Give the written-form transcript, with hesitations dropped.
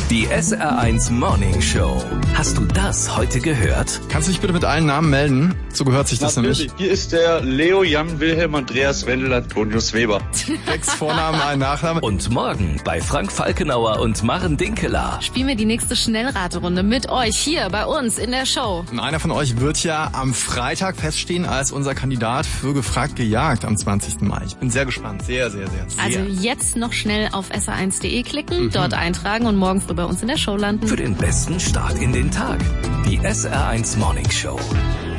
Die SR1 Morning Show. Hast du das heute gehört? Kannst du dich bitte mit allen Namen melden? So gehört sich das Natürlich. nämlich. Hier ist der Leo, Jan, Wilhelm, Andreas, Wendel, Antonius, Weber. 6 Vornamen, ein Nachname. Und morgen bei Frank Falkenauer und Maren Dinkeler. Spielen wir die nächste Schnellraterunde mit euch hier bei uns in der Show. Und einer von euch wird ja am Freitag feststehen als unser Kandidat für Gefragt gejagt am 20. Mai. Ich bin sehr gespannt. Sehr. Also jetzt noch schnell auf sr1.de klicken, dort eintragen und morgen früh bei uns in der Show landen. Für den besten Start in den Tag. Die SR1 Morning Show.